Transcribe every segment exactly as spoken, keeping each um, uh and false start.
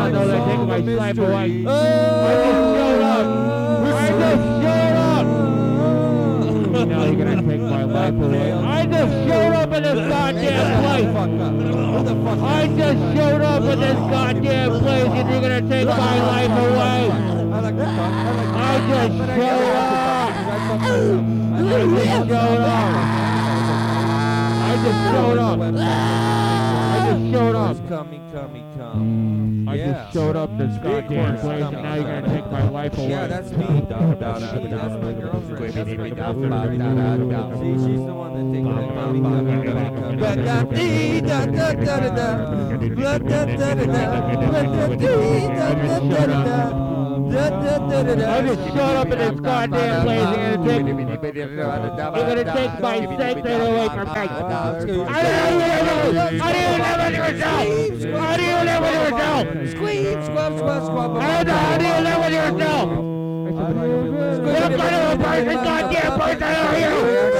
I know they're taking my life away. I just showed up. I just showed up. Now you're gonna take my life away. I just showed up in this goddamn place. I just showed up in this goddamn place and you're gonna take my life away. I just showed up. I just showed up. I just showed up. I just showed up. Coming, coming, come. I yeah. just showed up this goddamn place and now you're gonna take my life away. Yeah, that's me. That's me. That's my girlfriend. That's my girlfriend. See, she's the one that thinks that coming, coming, coming, coming. Da da dee da da da da da. Da da da da da. Da da dee da da da da da. Da da da da da. I just showed up in this goddamn place and you're gonna take You're gonna take my sacred away from me. I don't even know. I don't even know what you're doing. I don't even know what you're doing. Squeeze, squab, squab, squab. I don't know. I don't even know what you're doing. What kind of a person, goddamn person are you?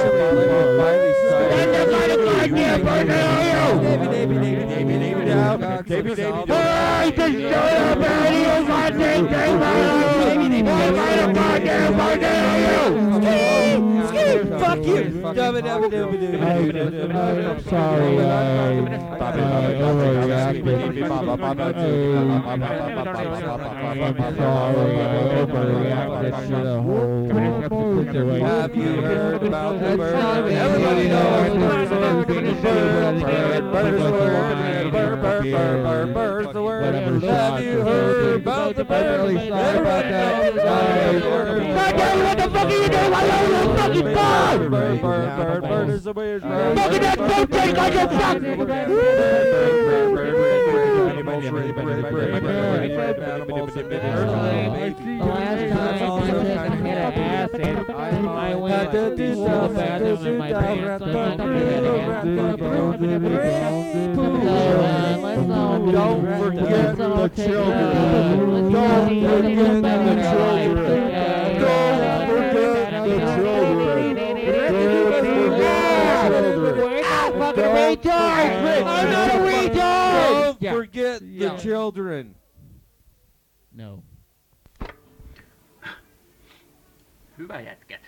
What kind of goddamn person are you? I just showed up and you goddamn take my life. What kind of goddamn person are you? Fuck you! I'm sorry, I overreacted. To the whole situation. Have you heard about the bird? Everybody knows the bird, bird, bird's the word, bird, bird, bird, bird, bird's the word. Have you heard about the bird? Everybody knows the bird. What the fuck are you doing? I love this fucking bird! Bird, bird, bird, bird is the word. Fucking that boat take on your fuck! I went to the bathroom in my pants. Don't forget the children. Don't forget the children. Don't forget the children. Fucking retard! I'm not a retard! Don't forget the children. No. Hyvä jätkä.